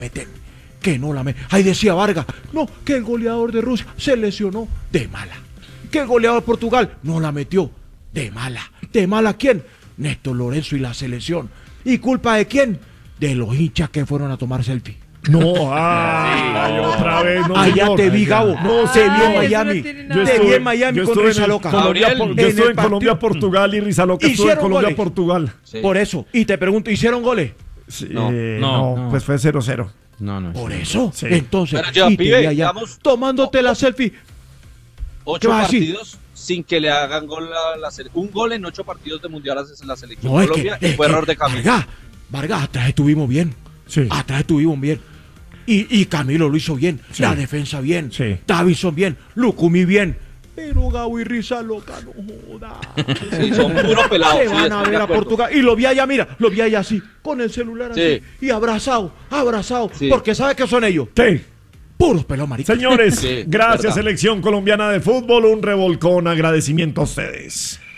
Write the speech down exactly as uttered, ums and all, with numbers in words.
meten, que no la meten. Ahí decía Vargas, no, que el goleador de Rusia se lesionó de mala. Que el goleador de Portugal no la metió de mala. ¿De mala quién? Néstor Lorenzo y la selección. ¿Y culpa de quién? De los hinchas que fueron a tomar selfie. No, ay, otra vez, no. Allá señor. te vi, Gabo. No, te vi señor. en Miami. Yo te vi en Miami yo con estuve en Risa el Loca. Colombia, Gabriel, por- yo en estuve el en Colombia, partido- Portugal y Risa Loca estuvo en ¿Hicieron Colombia, goles? Portugal. Sí. Por eso. Y te pregunto, ¿hicieron goles? Sí, No, eh, no, no, no. pues fue cero cero. No, no. Por sí. eso. Sí. Entonces, Pero ya, y te pibe, vi allá digamos, tomándote la selfie. Ocho vas a decir? partidos sin que le hagan gol a la selección. Un gol en ocho partidos de mundial a la selección No, es que, Colombia y es fue que, error de Camilo. Vargas, Vargas, atrás estuvimos bien. Sí. Atrás estuvimos bien. Y, y Camilo lo hizo bien. Sí. La defensa bien. Sí. Davison bien. Lucumi bien. Pero Gabo y Risa Loca, no joda. Sí, son puros pelados. Se sí, van estoy a de ver a acuerdo. Portugal. Y lo vi allá, mira, lo vi allá así, con el celular así. Sí. Y abrazado, abrazado. Sí. Porque ¿sabe qué son ellos? Sí. Puros pelos maricos. Señores, Sí, gracias verdad. Selección Colombiana de Fútbol, un revolcón, agradecimiento a ustedes.